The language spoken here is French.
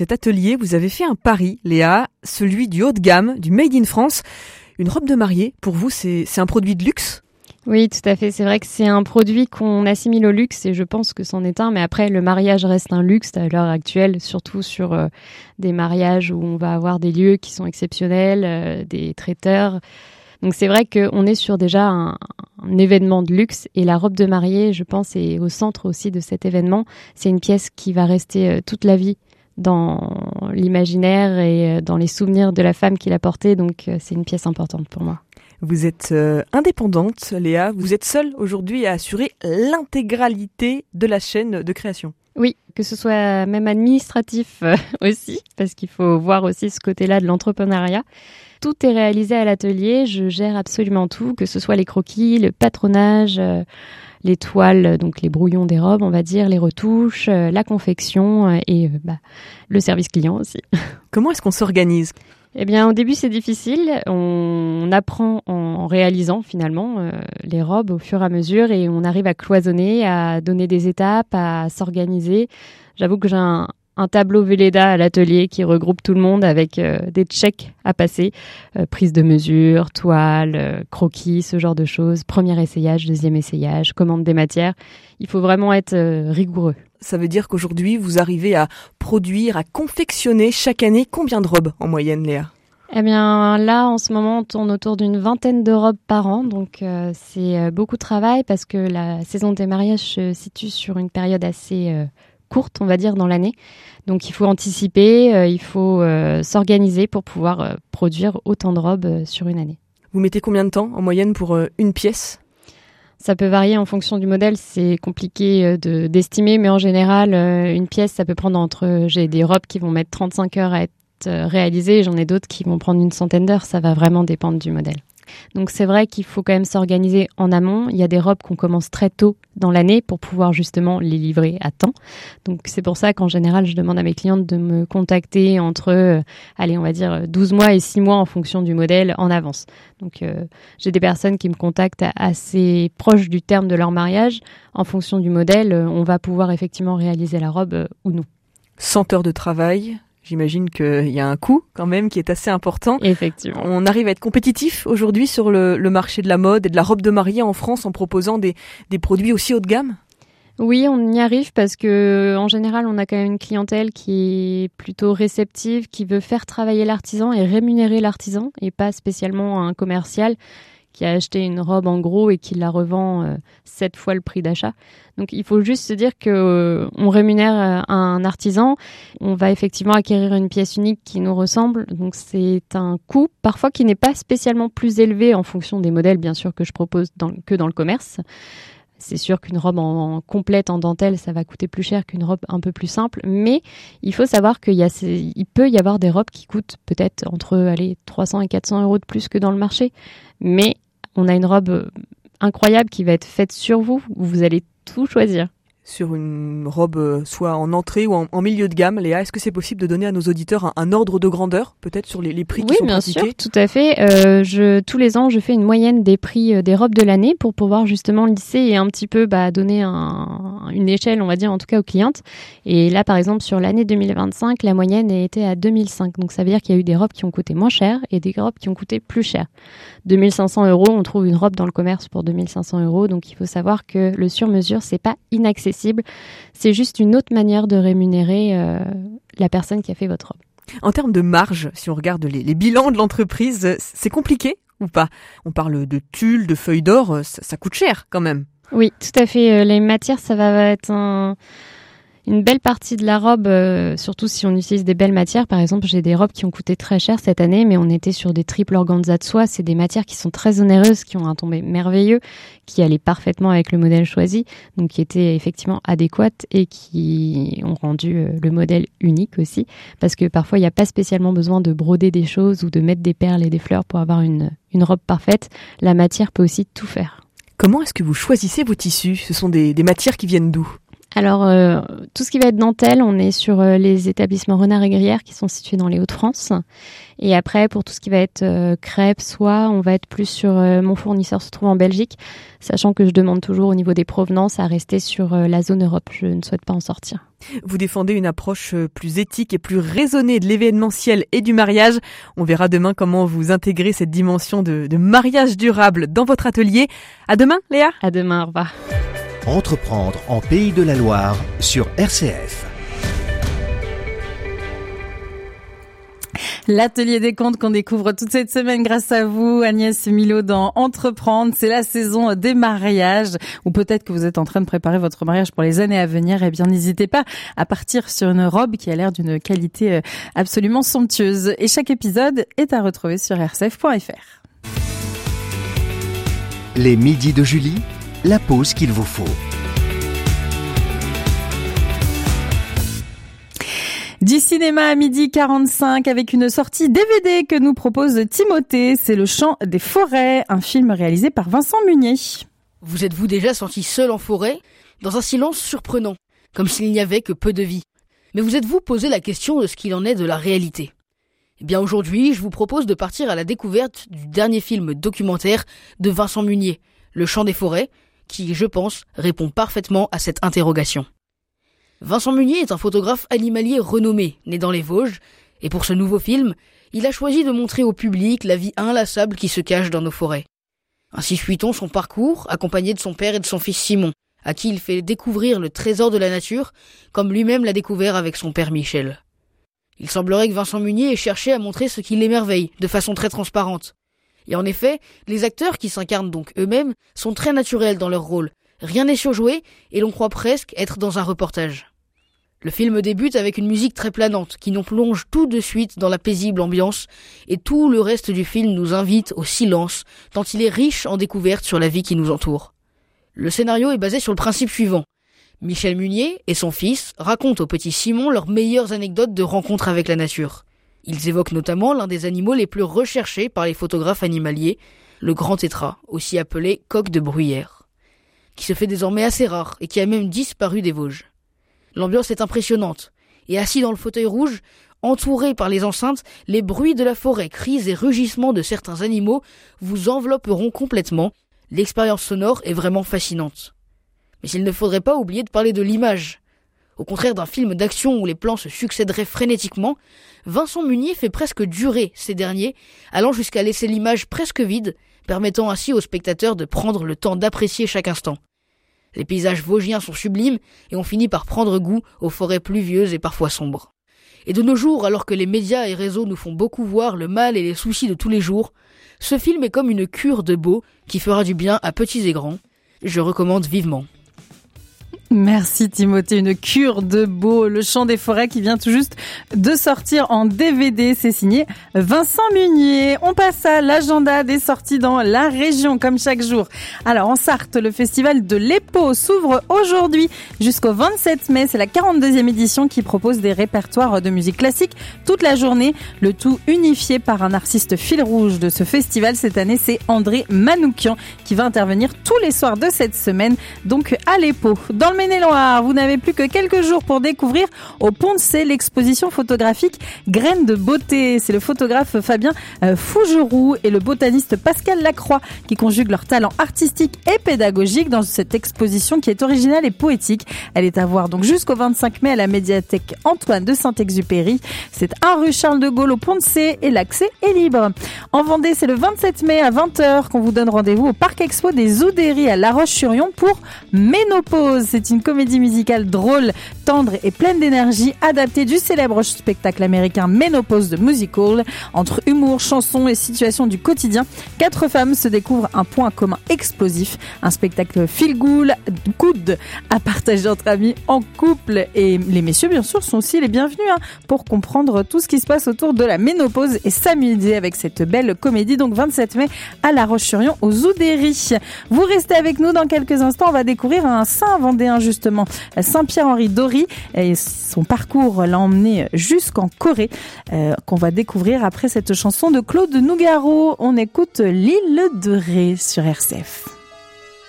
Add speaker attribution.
Speaker 1: Cet atelier, vous avez fait un pari, Léa, celui du haut de gamme, du Made in France. Une robe de mariée, pour vous, c'est un produit de luxe ?
Speaker 2: Oui, tout à fait. C'est vrai que c'est un produit qu'on assimile au luxe et je pense que c'en est un. Mais après, le mariage reste un luxe à l'heure actuelle, surtout sur des mariages où on va avoir des lieux qui sont exceptionnels, des traiteurs. Donc c'est vrai qu'on est sur déjà un événement de luxe et la robe de mariée, je pense, est au centre aussi de cet événement. C'est une pièce qui va rester toute la vie dans l'imaginaire et dans les souvenirs de la femme qui l'a portée. Donc c'est une pièce importante pour moi.
Speaker 1: Vous êtes indépendante, Léa. Vous êtes seule aujourd'hui à assurer l'intégralité de la chaîne de création.
Speaker 2: Oui, que ce soit même administratif aussi, parce qu'il faut voir aussi ce côté-là de l'entrepreneuriat. Tout est réalisé à l'atelier, je gère absolument tout, que ce soit les croquis, le patronage, les toiles, donc les brouillons des robes, on va dire, les retouches, la confection et le service client aussi.
Speaker 1: Comment est-ce qu'on s'organise ?
Speaker 2: Eh bien, au début, c'est difficile. On apprend en réalisant finalement les robes au fur et à mesure et on arrive à cloisonner, à donner des étapes, à s'organiser. J'avoue que j'ai un tableau Velleda à l'atelier qui regroupe tout le monde avec des checks à passer, prise de mesure, toile, croquis, ce genre de choses. Premier essayage, deuxième essayage, commande des matières. Il faut vraiment être rigoureux.
Speaker 1: Ça veut dire qu'aujourd'hui, vous arrivez à produire, à confectionner chaque année combien de robes en moyenne, Léa ?
Speaker 2: Eh bien là, en ce moment, on tourne autour d'une 20aine de robes par an. Donc c'est beaucoup de travail parce que la saison des mariages se situe sur une période assez courte, on va dire, dans l'année. Donc il faut anticiper, il faut s'organiser pour pouvoir produire autant de robes sur une année.
Speaker 1: Vous mettez combien de temps en moyenne pour une pièce ?
Speaker 2: Ça peut varier en fonction du modèle, c'est compliqué d'estimer, mais en général, une pièce, ça peut prendre j'ai des robes qui vont mettre 35 heures à être réalisées, j'en ai d'autres qui vont prendre une centaine d'heures, ça va vraiment dépendre du modèle. Donc c'est vrai qu'il faut quand même s'organiser en amont. Il y a des robes qu'on commence très tôt dans l'année pour pouvoir justement les livrer à temps. Donc c'est pour ça qu'en général, je demande à mes clientes de me contacter entre, on va dire 12 mois et 6 mois en fonction du modèle en avance. Donc j'ai des personnes qui me contactent assez proches du terme de leur mariage. En fonction du modèle, on va pouvoir effectivement réaliser la robe ou non.
Speaker 1: 100 heures de travail. J'imagine qu'il y a un coût quand même qui est assez important.
Speaker 2: Effectivement.
Speaker 1: On arrive à être compétitif aujourd'hui sur le marché de la mode et de la robe de mariée en France en proposant des produits aussi haut de gamme ?
Speaker 2: Oui, on y arrive parce que en général, on a quand même une clientèle qui est plutôt réceptive, qui veut faire travailler l'artisan et rémunérer l'artisan et pas spécialement un commercial qui a acheté une robe en gros et qui la revend 7 fois le prix d'achat. Donc il faut juste se dire que on rémunère un artisan, on va effectivement acquérir une pièce unique qui nous ressemble. Donc c'est un coût parfois qui n'est pas spécialement plus élevé en fonction des modèles bien sûr que je propose que dans le commerce. C'est sûr qu'une robe complète en dentelle, ça va coûter plus cher qu'une robe un peu plus simple. Mais il faut savoir il peut y avoir des robes qui coûtent peut-être entre 300 et 400 euros de plus que dans le marché. Mais on a une robe incroyable qui va être faite sur vous, où vous allez tout choisir.
Speaker 1: Sur une robe soit en entrée ou en milieu de gamme, Léa, est-ce que c'est possible de donner à nos auditeurs un ordre de grandeur, peut-être sur les prix qui sont pratiqués ?
Speaker 2: Oui, bien sûr, tout à fait. Tous les ans, je fais une moyenne des prix des robes de l'année pour pouvoir justement lisser et un petit peu donner une échelle, on va dire, en tout cas aux clientes. Et là, par exemple, sur l'année 2025, la moyenne était à 2005. Donc ça veut dire qu'il y a eu des robes qui ont coûté moins cher et des robes qui ont coûté plus cher. 2500 euros, on trouve une robe dans le commerce pour 2500 euros. Donc il faut savoir que le sur-mesure, c'est pas inaccessible. C'est juste une autre manière de rémunérer la personne qui a fait votre robe.
Speaker 1: En termes de marge, si on regarde les bilans de l'entreprise, c'est compliqué ou pas ? On parle de tulle, de feuilles d'or, ça coûte cher quand même.
Speaker 2: Oui, tout à fait. Les matières, ça va être une belle partie de la robe, surtout si on utilise des belles matières. Par exemple, j'ai des robes qui ont coûté très cher cette année, mais on était sur des triples organza de soie. C'est des matières qui sont très onéreuses, qui ont un tombé merveilleux, qui allaient parfaitement avec le modèle choisi, donc qui étaient effectivement adéquates et qui ont rendu le modèle unique aussi. Parce que parfois, il n'y a pas spécialement besoin de broder des choses ou de mettre des perles et des fleurs pour avoir une robe parfaite. La matière peut aussi tout faire.
Speaker 1: Comment est-ce que vous choisissez vos tissus ? Ce sont des matières qui viennent d'où ?
Speaker 2: Alors, tout ce qui va être dentelle, on est sur les établissements Renard et Gruyère qui sont situés dans les Hauts-de-France. Et après, pour tout ce qui va être crêpes, soie, on va être plus sur mon fournisseur se trouve en Belgique, sachant que je demande toujours au niveau des provenances à rester sur la zone Europe. Je ne souhaite pas en sortir.
Speaker 1: Vous défendez une approche plus éthique et plus raisonnée de l'événementiel et du mariage. On verra demain comment vous intégrez cette dimension de mariage durable dans votre atelier. À demain, Léa.
Speaker 2: À demain, au revoir.
Speaker 3: Entreprendre en Pays de la Loire sur RCF.
Speaker 4: L'atelier des comptes qu'on découvre toute cette semaine grâce à vous, Agnès Milot, dans Entreprendre. C'est la saison des mariages, ou peut-être que vous êtes en train de préparer votre mariage pour les années à venir. Eh bien, n'hésitez pas à partir sur une robe qui a l'air d'une qualité absolument somptueuse. Et chaque épisode est à retrouver sur rcf.fr.
Speaker 3: Les midis de Julie, la pause qu'il vous faut.
Speaker 4: Du cinéma à 12h45 avec une sortie DVD que nous propose Timothée. C'est Le Chant des Forêts, un film réalisé par Vincent Munier.
Speaker 5: Vous êtes-vous déjà senti seul en forêt, dans un silence surprenant, comme s'il n'y avait que peu de vie? Mais vous êtes-vous posé la question de ce qu'il en est de la réalité? Eh bien aujourd'hui, je vous propose de partir à la découverte du dernier film documentaire de Vincent Munier, Le Chant des Forêts, qui, je pense, répond parfaitement à cette interrogation. Vincent Munier est un photographe animalier renommé, né dans les Vosges, et pour ce nouveau film, il a choisi de montrer au public la vie inlassable qui se cache dans nos forêts. Ainsi suit-on son parcours, accompagné de son père et de son fils Simon, à qui il fait découvrir le trésor de la nature, comme lui-même l'a découvert avec son père Michel. Il semblerait que Vincent Munier ait cherché à montrer ce qui l'émerveille, de façon très transparente. Et en effet, les acteurs qui s'incarnent donc eux-mêmes sont très naturels dans leur rôle. Rien n'est surjoué, et l'on croit presque être dans un reportage. Le film débute avec une musique très planante, qui nous plonge tout de suite dans la paisible ambiance, et tout le reste du film nous invite au silence, tant il est riche en découvertes sur la vie qui nous entoure. Le scénario est basé sur le principe suivant. Michel Munier et son fils racontent au petit Simon leurs meilleures anecdotes de rencontres avec la nature. Ils évoquent notamment l'un des animaux les plus recherchés par les photographes animaliers, le grand tétras, aussi appelé coq de bruyère, qui se fait désormais assez rare et qui a même disparu des Vosges. L'ambiance est impressionnante, et assis dans le fauteuil rouge, entouré par les enceintes, les bruits de la forêt, cris et rugissements de certains animaux vous envelopperont complètement. L'expérience sonore est vraiment fascinante. Mais il ne faudrait pas oublier de parler de l'image. Au contraire d'un film d'action où les plans se succéderaient frénétiquement, Vincent Munier fait presque durer ces derniers, allant jusqu'à laisser l'image presque vide, permettant ainsi aux spectateurs de prendre le temps d'apprécier chaque instant. Les paysages vosgiens sont sublimes et on finit par prendre goût aux forêts pluvieuses et parfois sombres. Et de nos jours, alors que les médias et réseaux nous font beaucoup voir le mal et les soucis de tous les jours, ce film est comme une cure de beau qui fera du bien à petits et grands. Je recommande vivement.
Speaker 4: Merci Timothée, une cure de beau, Le Chant des Forêts qui vient tout juste de sortir en DVD, c'est signé Vincent Munier. On passe à l'agenda des sorties dans la région comme chaque jour. Alors en Sarthe, le festival de l'Epau s'ouvre aujourd'hui jusqu'au 27 mai, c'est la 42e édition qui propose des répertoires de musique classique toute la journée, le tout unifié par un artiste fil rouge de ce festival. Cette année, c'est André Manoukian qui va intervenir tous les soirs de cette semaine, donc à l'Epau. Dans le Maine-et-Loire, vous n'avez plus que quelques jours pour découvrir au Pont de Cé l'exposition photographique Graines de beauté. C'est le photographe Fabien Fougeroux et le botaniste Pascal Lacroix qui conjuguent leurs talents artistiques et pédagogiques dans cette exposition qui est originale et poétique. Elle est à voir donc jusqu'au 25 mai à la médiathèque Antoine de Saint-Exupéry. C'est 1 rue Charles de Gaulle au Pont de Cé et l'accès est libre. En Vendée, c'est le 27 mai à 20h qu'on vous donne rendez-vous au Parc Expo des Oudéries à La Roche-sur-Yon pour Ménopause. C'est une comédie musicale drôle, tendre et pleine d'énergie, adaptée du célèbre spectacle américain Ménopause de Musical. Entre humour, chansons et situations du quotidien, 4 femmes se découvrent un point commun explosif. Un spectacle feel good à partager entre amis, en couple. Et les messieurs, bien sûr, sont aussi les bienvenus pour comprendre tout ce qui se passe autour de la ménopause et s'amuser avec cette belle comédie. Donc 27 mai à La Roche-sur-Yon aux Oudéries. Vous restez avec nous dans quelques instants. On va découvrir un saint vendéen justement, Saint-Pierre-Henri d'Ory. Et son parcours l'a emmené jusqu'en Corée, qu'on va découvrir après cette chanson de Claude Nougaro. On écoute L'île de Ré sur RCF.